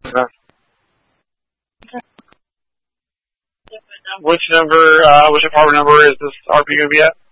Which apartment number is this RP going to be at?